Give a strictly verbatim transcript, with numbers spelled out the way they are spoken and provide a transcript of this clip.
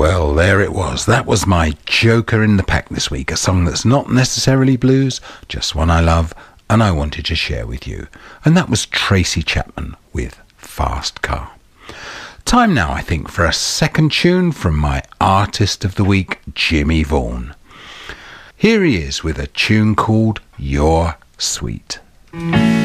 Well, there it was. That was my joker in the pack this week. A song that's not necessarily blues, just one I love and I wanted to share with you. And that was Tracy Chapman with Fast Car. Time now, I think, for a second tune from my artist of the week, Jimmy Vaughan. Here he is with a tune called You're Sweet.